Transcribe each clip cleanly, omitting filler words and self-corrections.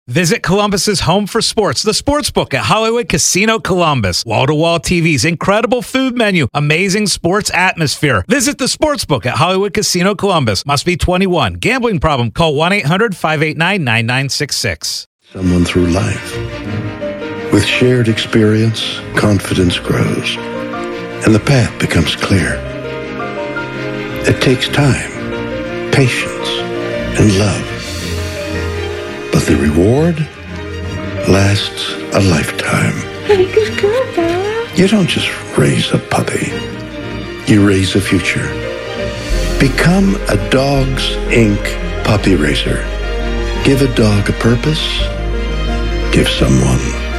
Visit Columbus's home for sports, the Sportsbook at Hollywood Casino Columbus. Wall-to-wall TVs, incredible food menu, amazing sports atmosphere. Visit the Sportsbook at Hollywood Casino Columbus. Must be 21. Gambling problem? Call 1-800-589-9966. Someone through life. With shared experience, confidence grows, and the path becomes clear. It takes time, patience, and love. But the reward lasts a lifetime. You don't just raise a puppy. You raise a future. Become a Dogs Inc. puppy raiser. Give a dog a purpose. Give someone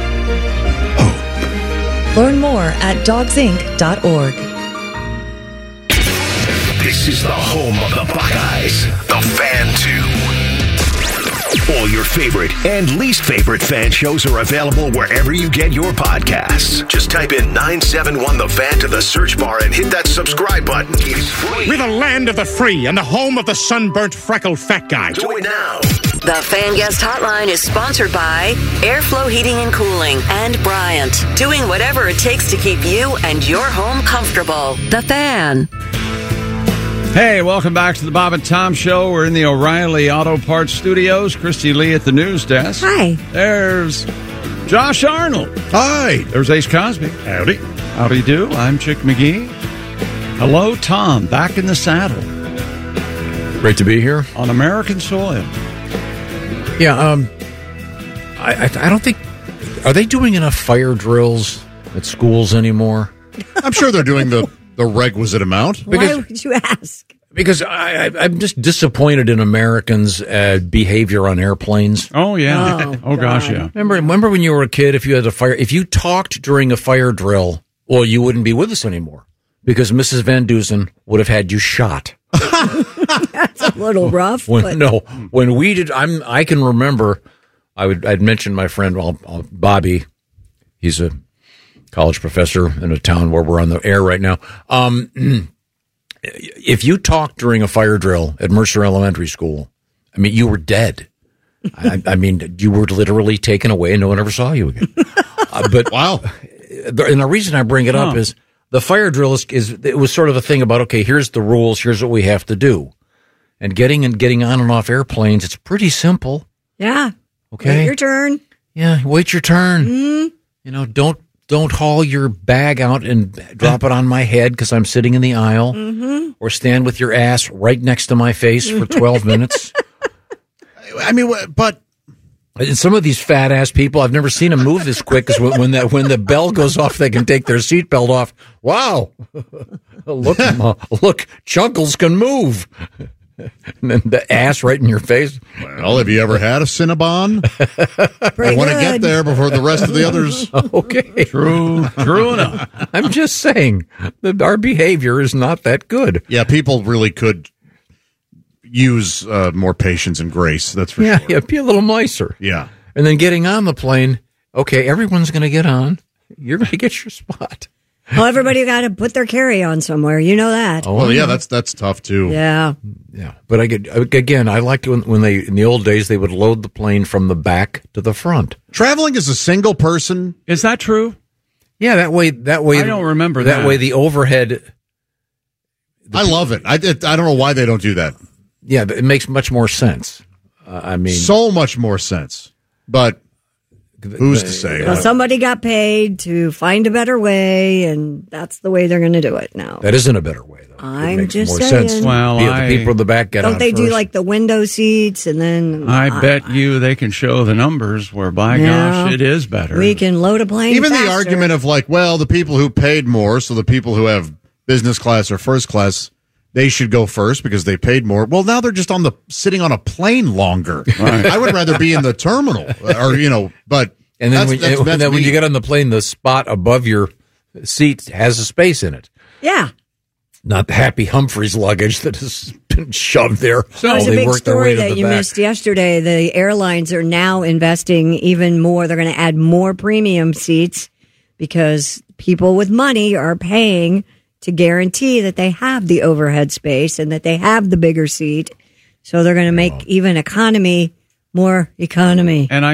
hope. Learn more at dogsinc.org. This is the home of the Buckeyes, the Fan 2. All your favorite and least favorite fan shows are available wherever you get your podcasts. Just type in 971 The Fan to the search bar and hit that subscribe button. It's free. We're the land of the free and the home of the sunburnt, freckled fat guy. Do it now. The Fan Guest Hotline is sponsored by Airflow Heating and Cooling and Bryant, doing whatever it takes to keep you and your home comfortable. The Fan. Hey, welcome back to the Bob and Tom Show. We're in the O'Reilly Auto Parts Studios. Christy Lee at the news desk. Hi. There's Josh Arnold. Hi. There's Ace Cosby. Howdy. Howdy do. I'm Chick McGee. Hello, Tom. Back in the saddle. Great to be here. On American soil. Yeah, I don't think... Are they doing enough fire drills at schools anymore? I'm sure they're doing the requisite amount. Why would you ask? Because I'm just disappointed in Americans' behavior on airplanes. Oh, yeah. Oh gosh, yeah. Remember when you were a kid, if you talked during a fire drill, well, you wouldn't be with us anymore because Mrs. Van Dusen would have had you shot. That's a little rough. When we did, I can remember, I'd mentioned my friend, Bobby, he's a college professor in a town where we're on the air right now. If you talked during a fire drill at Mercer Elementary School, I mean, you were dead. I mean, you were literally taken away and no one ever saw you again. But wow. And the reason I bring it up is the fire drill it was sort of a thing about, okay, here's the rules, here's what we have to do. And getting on and off airplanes, it's pretty simple. Yeah. Okay. Wait your turn. Yeah, wait your turn. Mm-hmm. You know, don't haul your bag out and drop it on my head because I'm sitting in the aisle, or stand with your ass right next to my face for 12 minutes. I mean, but and some of these fat ass people, I've never seen them move this quick. Because when the bell goes off, they can take their seatbelt off. Wow, look, chunkles can move. And then the ass right in your face. Well, have you ever had a Cinnabon? I want to get there before the rest of the others. Okay. True enough. I'm just saying that our behavior is not that good. Yeah, people really could use more patience and grace. That's for sure. Yeah, be a little nicer. Yeah. And then getting on the plane, okay, everyone's going to get on. You're going to get your spot. Well, everybody got to put their carry-on somewhere. You know that. Oh, well, yeah, that's tough, too. Yeah. Yeah. But I liked when they, in the old days, they would load the plane from the back to the front. Traveling as a single person. Is that true? Yeah, that way. I don't remember that. That way the overhead. I love it. I don't know why they don't do that. Yeah, but it makes much more sense. I mean. So much more sense. But who's to say? Well, somebody got paid to find a better way, and that's the way they're going to do it now. That isn't a better way, though. I'm just saying. Sense. Well, the people in the back get on Don't they first. do like the window seats and then? I bet you they can show the numbers where, by gosh, it is better. We can load a plane Even faster. the argument of like, well, the people who paid more, so the people who have business class or first class, they should go first because they paid more. Well, now they're just sitting on a plane longer. Right. I would rather be in the terminal, but. And then, when you get on the plane, the spot above your seat has a space in it. Yeah. Not the Happy Humphreys luggage that has been shoved there. So there's a big story that you missed yesterday. The airlines are now investing even more. They're going to add more premium seats because people with money are paying to guarantee that they have the overhead space and that they have the bigger seat. So they're going to make even economy more economy. And